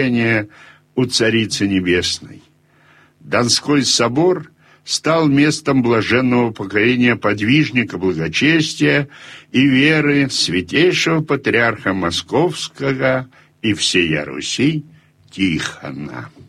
у Царицы Небесной. Донской собор стал местом блаженного покорения подвижника благочестия и веры святейшего патриарха Московского и всея Руси Тихона.